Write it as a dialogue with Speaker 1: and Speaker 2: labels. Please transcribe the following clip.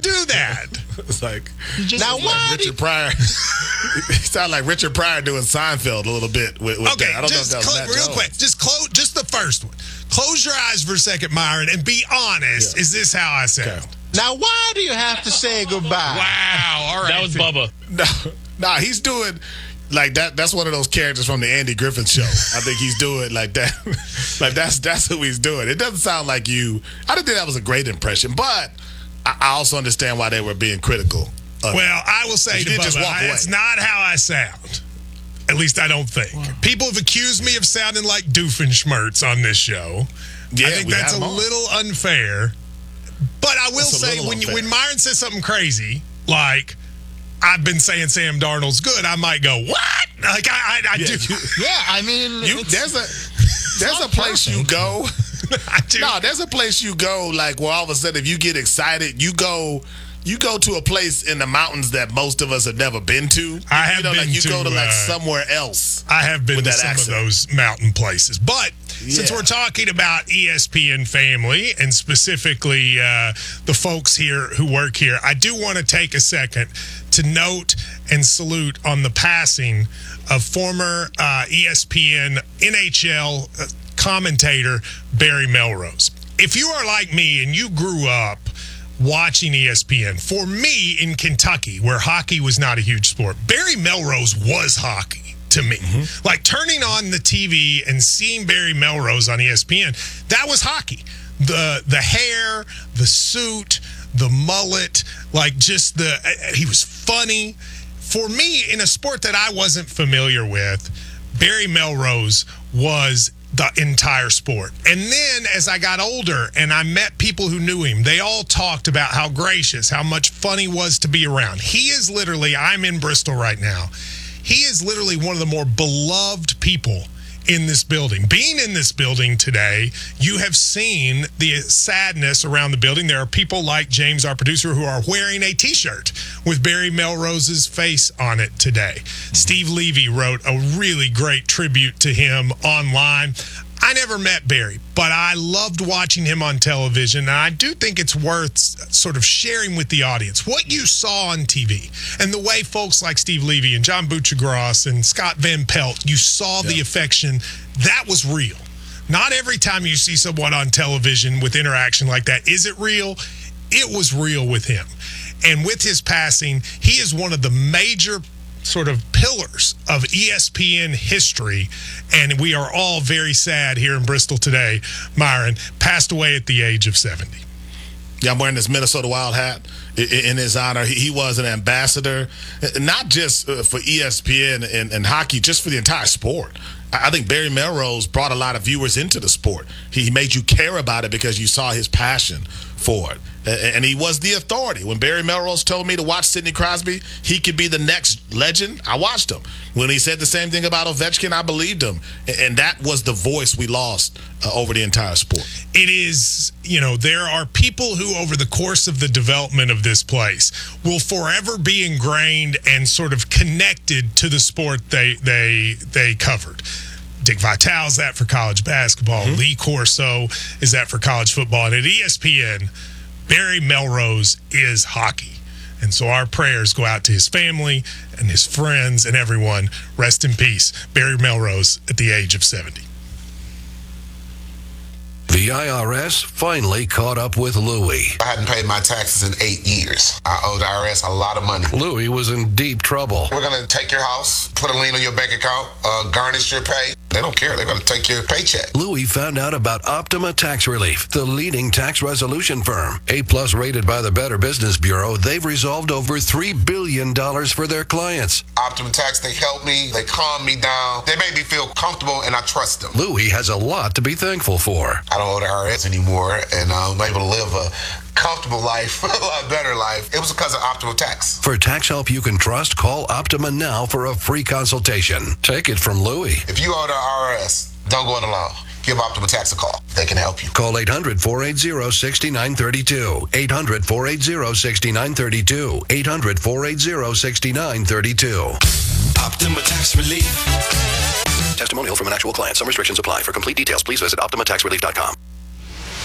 Speaker 1: don't do that.
Speaker 2: It's like
Speaker 3: Now why?
Speaker 2: Richard Pryor. He sounded like Richard Pryor doing Seinfeld a little bit with
Speaker 1: Okay,
Speaker 2: that. I don't know if that was Matt
Speaker 1: real
Speaker 2: Jones.
Speaker 1: quick. Just the first one. Close your eyes for a second, Myron, and be honest. Yeah. Is this how I sound?
Speaker 2: Okay.
Speaker 3: Now why do you have to say goodbye?
Speaker 1: Wow. All right.
Speaker 4: That was Bubba.
Speaker 2: No, he's doing like that. That's one of those characters from the Andy Griffith Show. I think he's doing like that. Like that's who he's doing. It doesn't sound like you. I didn't think that was a great impression, but I also understand why they were being critical.
Speaker 1: Well, I will say to Bubba, it's not how I sound. At least I don't think. Wow. People have accused me of sounding like Doofenshmirtz on this show. Yeah, I think that's a little unfair. But I will say, when Myron says something crazy, like, I've been saying Sam Darnold's good, I might go, what? Like, I do.
Speaker 3: Yeah, I mean,
Speaker 2: there's a place you go.
Speaker 1: I do.
Speaker 2: No, there's a place you go, like, where all of a sudden, if you get excited, you go to a place in the mountains that most of us have never been to.
Speaker 1: I have been
Speaker 2: you go to like somewhere else.
Speaker 1: I have been
Speaker 2: with
Speaker 1: to
Speaker 2: that
Speaker 1: some
Speaker 2: accent.
Speaker 1: of those mountain places. But since we're talking about ESPN family and specifically the folks here who work here, I do want to take a second to note and salute on the passing of former ESPN NHL commentator Barry Melrose. If you are like me and you grew up watching ESPN, for me in Kentucky, where hockey was not a huge sport, Barry Melrose was hockey to me. Mm-hmm. Like turning on the TV and seeing Barry Melrose on ESPN, that was hockey. The hair, the suit, the mullet, like just he was funny. For me, in a sport that I wasn't familiar with, Barry Melrose was the entire sport. And then as I got older and I met people who knew him, they all talked about how gracious, how much fun he was to be around. He is literally, I'm in Bristol right now, he is literally one of the more beloved people in this building. Being in this building today, you have seen the sadness around the building. There are people like James, our producer, who are wearing a T-shirt with Barry Melrose's face on it today. Mm-hmm. Steve Levy wrote a really great tribute to him online. I never met Barry, but I loved watching him on television, and I do think it's worth sort of sharing with the audience what you saw on TV and the way folks like Steve Levy and John Buccigross and Scott Van Pelt, you saw the affection. That was real. Not every time you see someone on television with interaction like that, is it real? It was real with him. And with his passing, he is one of the major sort of pillars of ESPN history, and we are all very sad here in Bristol today. Myron passed away at the age of 70.
Speaker 2: Yeah, I'm wearing this Minnesota Wild hat in his honor. He was an ambassador, not just for ESPN and hockey, just for the entire sport. I think Barry Melrose brought a lot of viewers into the sport. He made you care about it because you saw his passion for it. And he was the authority. When Barry Melrose told me to watch Sidney Crosby, he could be the next legend, I watched him. When he said the same thing about Ovechkin, I believed him. And that was the voice we lost over the entire sport.
Speaker 1: It is, there are people who over the course of the development of this place will forever be ingrained and sort of connected to the sport they covered. Dick Vitale is that for college basketball. Mm-hmm. Lee Corso is that for college football. And at ESPN, Barry Melrose is hockey. And so our prayers go out to his family and his friends and everyone. Rest in peace, Barry Melrose at the age of 70.
Speaker 5: The IRS finally caught up with Louie.
Speaker 6: I hadn't paid my taxes in 8 years. I owed the IRS a lot of money.
Speaker 5: Louie was in deep trouble.
Speaker 6: We're going to take your house, put a lien on your bank account, garnish your pay. They don't care. They're going to take your paycheck.
Speaker 5: Louie found out about Optima Tax Relief, the leading tax resolution firm. A+ rated by the Better Business Bureau, they've resolved over $3 billion for their clients.
Speaker 6: Optima Tax, they help me. They calm me down. They make me feel comfortable, and I trust them.
Speaker 5: Louie has a lot to be thankful for.
Speaker 6: I don't owe the IRS anymore, and I'm able to live a comfortable life, a lot better life. It was because of Optima Tax.
Speaker 5: For tax help you can trust, call Optima now for a free consultation. Take it from Louie.
Speaker 6: If you owe the IRS, don't go it alone. Give Optima Tax a call. They can help you.
Speaker 5: Call 800-480-6932. 800-480-6932. 800-480-6932.
Speaker 7: Optima Tax Relief.
Speaker 5: Testimonial from an actual client. Some restrictions apply. For complete details, please visit OptimaTaxRelief.com.